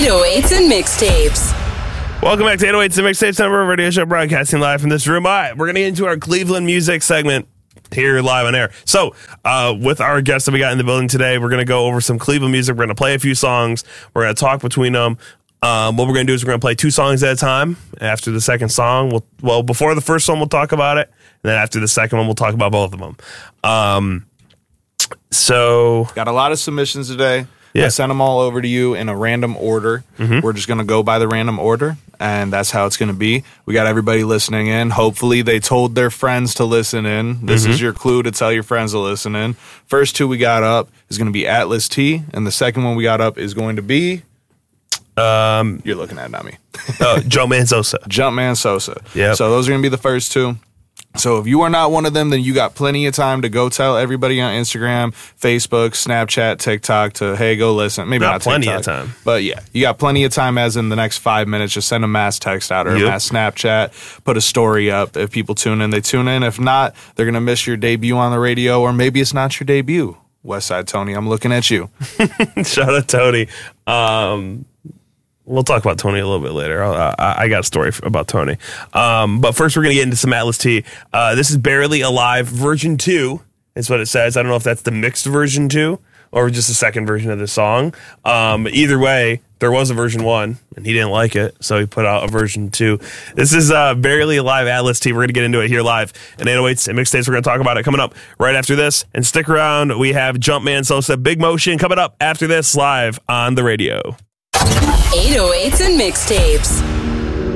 808s and Mixtapes. Welcome back to 808s and Mixtapes, number of radio show broadcasting live from this room. All right, we're going to get into our Cleveland music segment here live on air. So, with our guests that we got in the building today, we're going to go over some Cleveland music. We're going to play a few songs. We're going to talk between them. What we're going to do is we're going to play 2 songs at a time. After the second song, before the first one, we'll talk about it. And then after the second one, we'll talk about both of them. Got a lot of submissions today. Yeah. I sent them all over to you in a random order. Mm-hmm. We're just going to go by the random order, and that's how it's going to be. We got everybody listening in. Hopefully, they told their friends to listen in. This is your clue to tell your friends to listen in. First 2 we got up is going to be Atlas T, and the second one we got up is going to be... you're looking at it, not me. Jumpman Sosa. Jumpman Sosa. Yeah. So those are going to be the first 2. So if you are not one of them, then you got plenty of time to go tell everybody on Instagram, Facebook, Snapchat, TikTok to, hey, go listen. Maybe not plenty TikTok, of time. But yeah, you got plenty of time as in the next 5 minutes. Just send a mass text out or a mass Snapchat. Put a story up. If people tune in, they tune in. If not, they're going to miss your debut on the radio, or maybe it's not your debut. Westside Tony, I'm looking at you. Shout out Tony. We'll talk about Tony a little bit later. I got a story about Tony. But first, we're going to get into some Atlas T. This is Barely Alive version 2 is what it says. I don't know if that's the mixed version 2 or just the second version of the song. Either way, there was a version 1, and he didn't like it, so he put out a version 2. This is Barely Alive Atlas T. We're going to get into it here live in 808s and Mixtapes. We're going to talk about it coming up right after this. And stick around. We have Jumpman Sosa, Big Motion coming up after this live on the radio. 808s and Mixtapes.